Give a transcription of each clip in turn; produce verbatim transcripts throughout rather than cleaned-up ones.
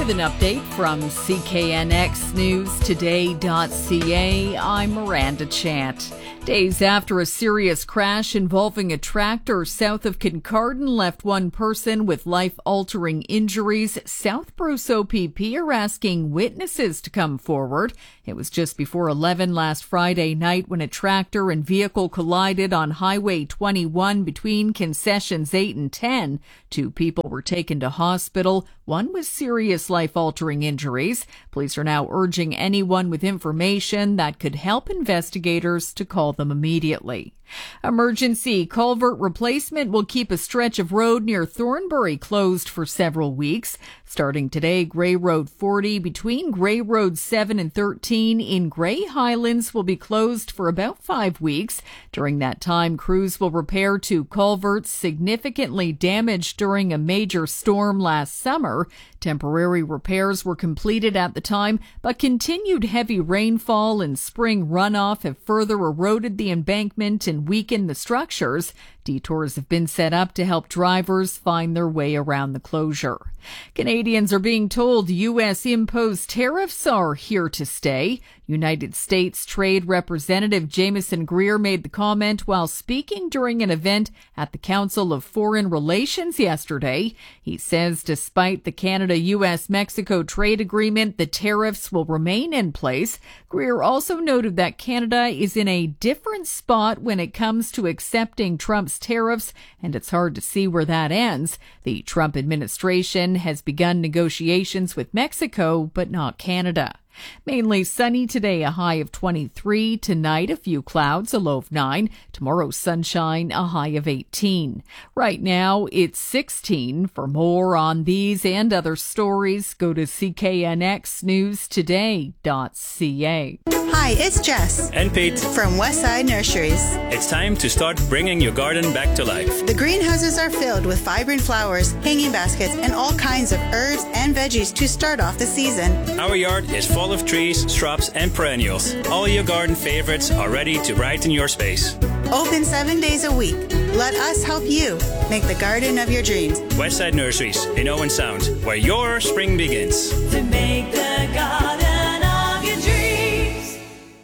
with an update from C K N X News Today dot C A. I'm Miranda Chant. Days after a serious crash involving a tractor south of Kincardine left one person with life-altering injuries, Southboro's O P P are asking witnesses to come forward. It was just before eleven last Friday night when a tractor and vehicle collided on Highway twenty-one between concessions eight and ten. Two people were taken to hospital, one with serious life-altering injuries. Police are now urging anyone with information that could help investigators to call them immediately. Emergency culvert replacement will keep a stretch of road near Thornbury closed for several weeks. Starting today, Grey Road forty between Grey Road seven and thirteen in Grey Highlands will be closed for about five weeks. During that time, crews will repair two culverts significantly damaged during a major storm last summer. Temporary repairs were completed at the time, but continued heavy rainfall and spring runoff have further eroded the embankment and weakened the structures. Detours have been set up to help drivers find their way around the closure. Canadians are being told U S imposed tariffs are here to stay. United States Trade Representative Jameson Greer made the comment while speaking during an event at the Council of Foreign Relations yesterday. He says despite the Canada-U S Mexico trade agreement, the tariffs will remain in place. Greer also noted that Canada is in a different spot when it comes to accepting Trump's tariffs, and it's hard to see where that ends. The Trump administration has begun negotiations with Mexico, but not Canada. Mainly sunny today, a high of twenty-three. Tonight, a few clouds, a low of nine. Tomorrow, sunshine, a high of eighteen. Right now, it's sixteen. For more on these and other stories, go to C K N X News Today dot C A. Hi, it's Jess. And Pete. From Westside Nurseries. It's time to start bringing your garden back to life. The greenhouses are filled with vibrant flowers, hanging baskets, and all kinds of herbs and veggies to start off the season. Our yard is full of trees, shrubs, and perennials. All your garden favorites are ready to brighten your space. Open seven days a week. Let us help you make the garden of your dreams. Westside Nurseries in Owen Sound, where your spring begins. To make the garden of your dreams.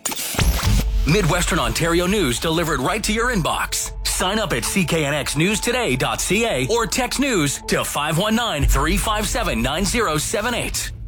Midwestern Ontario news delivered right to your inbox. Sign up at C K N X News Today dot C A or text news to five one nine, three five seven, nine zero seven eight.